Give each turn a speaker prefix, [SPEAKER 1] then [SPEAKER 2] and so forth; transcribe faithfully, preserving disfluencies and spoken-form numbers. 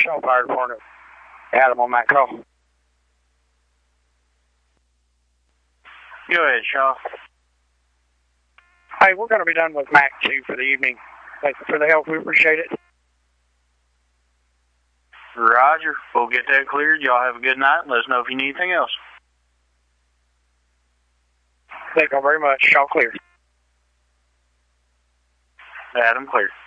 [SPEAKER 1] Shaw Fire Department. Adam on that call.
[SPEAKER 2] Go ahead, Shaw.
[SPEAKER 1] Hey, we're going to be done with Mac two for the evening. Thank you for the help. We appreciate it.
[SPEAKER 2] Roger. We'll get that cleared. Y'all have a good night. Let us know if you need anything else.
[SPEAKER 1] Thank you very much. Shaw clear.
[SPEAKER 2] Adam clear.